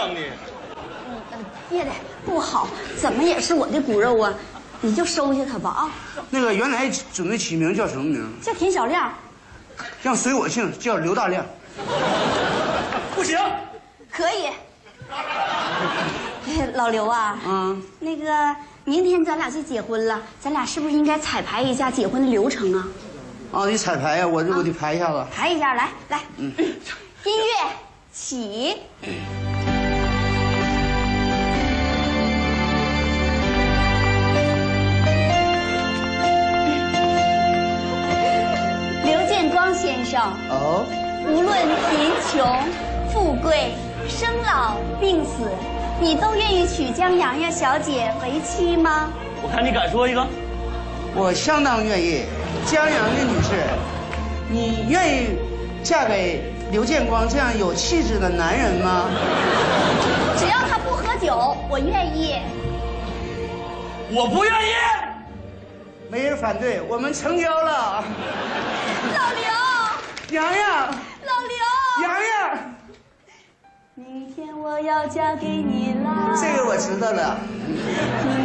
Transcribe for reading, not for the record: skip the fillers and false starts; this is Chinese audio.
当的。 别的不好，怎么也是我的骨肉啊，你就收下他吧啊。 那个原来准备起名叫什么名？ 叫田小亮。 让随我姓，叫刘大亮。 不行， 可以。老刘啊，那个明天咱俩就结婚了，咱俩是不是应该彩排一下结婚的流程啊？ 啊，你彩排呀，我得排一下子。 排一下，来，音乐起。刘建光先生， 哦， 无论贫穷、富贵、生老病死，你都愿意娶江洋洋小姐为妻吗？ 我看你敢说一个。 我相当愿意。江阳的女士，你愿意嫁给刘建光这样有气质的男人吗？ 只要他不喝酒，我愿意。 我不愿意。 没人反对，我们成交了。 老刘， 洋洋， 老刘， 洋洋， 明天我要嫁给你啦。 这个我知道了。